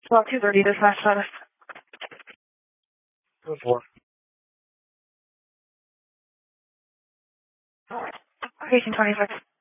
Well, 2:30 this last time. Go for it. Facing 26.